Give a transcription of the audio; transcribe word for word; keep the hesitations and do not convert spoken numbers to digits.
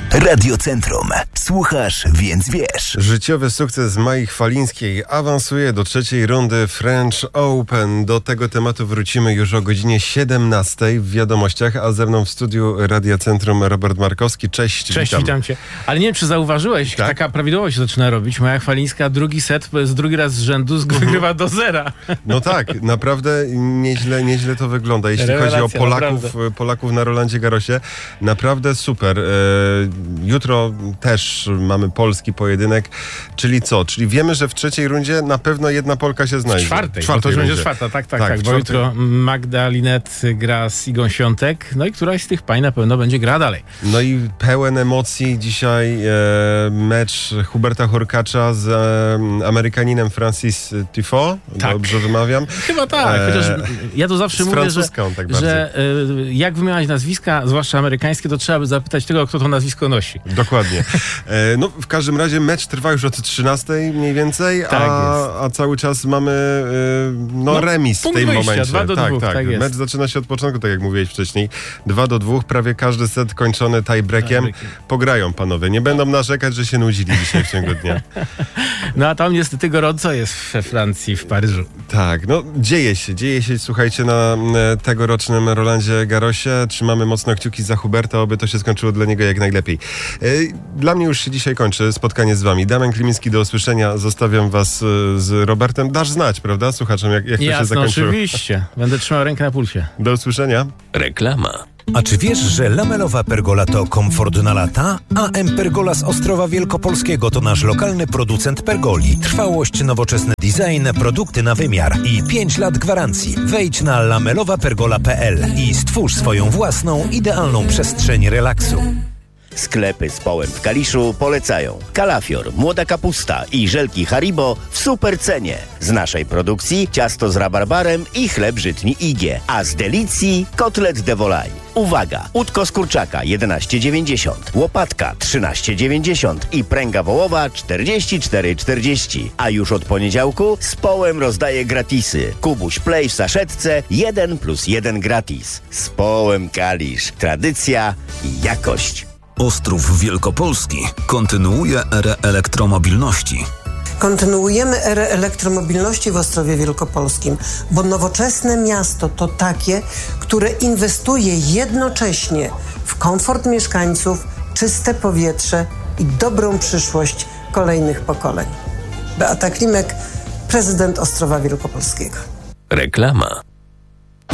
Radiocentrum. Słuchasz, więc wiesz. Życiowy sukces Mai Chwalińskiej awansuje do trzeciej rundy French Open. Do tego tematu wrócimy już o godzinie siedemnastej w Wiadomościach, a ze mną w studiu Radia Centrum Robert Markowski. Cześć, Cześć, witam. witam cię. Ale nie wiem, czy zauważyłeś, tak? Taka prawidłowość się zaczyna robić. Maja Chwalińska drugi set, z drugi raz z rzędu wygrywa do zera. No tak, naprawdę nieźle, nieźle to wygląda. Jeśli Rewelacja, chodzi o Polaków, Polaków na Rolandzie Garrosie, naprawdę super. E, jutro też mamy polski pojedynek, czyli co? Czyli wiemy, że w trzeciej rundzie na pewno jedna Polka się znajdzie. W czwartej, czwartej to już będzie rundzie. czwarta, tak, tak, tak, tak, bo jutro Magda Linet gra z Igą Świątek, no i któraś z tych pań na pewno będzie grała dalej. No i pełen emocji dzisiaj e, mecz Huberta Hurkacza z e, Amerykaninem Francis Tiafoe, tak. Dobrze wymawiam? Chyba tak, chociaż ja to zawsze z mówię, że, tak że e, jak wymieniać nazwiska, zwłaszcza amerykańskie, to trzeba by zapytać tego, kto to nazwisko nosi. Dokładnie. E, no w każdym razie mecz trwa już od trzynastej mniej więcej, tak a, a cały czas mamy e, no, no remis w tym wyjścia, momencie. dwa do tak, dwóch, tak. tak jest. Mecz zaczyna się od początku, tak jak mówiłeś wcześniej. Dwa do dwóch, prawie każdy set kończony tiebreakiem. Pograją panowie. Nie będą narzekać, że się nudzili dzisiaj w ciągu dnia. No a tam niestety gorąco jest we Francji, w Paryżu. Tak, no dzieje się, dzieje się, słuchajcie, na e, tegorocznym Rolandzie Garrosie. Trzymamy mocno kciuki za Huberta, oby to się skończyło dla niego jak najlepiej. E, dla mnie już się dzisiaj kończy spotkanie z wami. Damian Klimiński, do usłyszenia. Zostawiam was e, z Robertem. Dasz znać, prawda, słuchaczom, jak, jak to Jasne, się zakończyło. oczywiście. Będę trzymał rękę na pulsie. Do usłyszenia. Reklama. A czy wiesz, że lamelowa pergola to komfort na lata? A M Pergola z Ostrowa Wielkopolskiego to nasz lokalny producent pergoli. Trwałość, nowoczesny design, produkty na wymiar i pięć lat gwarancji. Wejdź na lamelowa pergola kropka p l i stwórz swoją własną, idealną przestrzeń relaksu. Sklepy z Połem w Kaliszu polecają kalafior, młoda kapusta i żelki Haribo w super cenie. Z naszej produkcji ciasto z rabarbarem i chleb żytni Igie, a z Delicji kotlet de volaille. Uwaga! Udko z kurczaka jedenaście dziewięćdziesiąt, łopatka trzynaście dziewięćdziesiąt i pręga wołowa czterdzieści cztery czterdzieści. A już od poniedziałku z Połem rozdaje gratisy. Kubuś Play w saszetce jeden plus jeden gratis. Z Połem Kalisz. Tradycja i jakość. Ostrów Wielkopolski kontynuuje erę elektromobilności. Kontynuujemy erę elektromobilności w Ostrowie Wielkopolskim, bo nowoczesne miasto to takie, które inwestuje jednocześnie w komfort mieszkańców, czyste powietrze i dobrą przyszłość kolejnych pokoleń. Beata Klimek, prezydent Ostrowa Wielkopolskiego. Reklama.